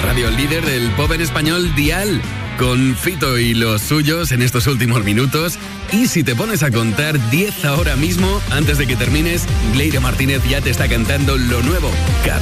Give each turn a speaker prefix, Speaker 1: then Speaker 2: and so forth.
Speaker 1: radio líder del pop en español Dial, con Fito y los suyos en estos últimos minutos. Y si te pones a contar 10 ahora mismo, antes de que termines, Gleire Martínez ya te está cantando lo nuevo.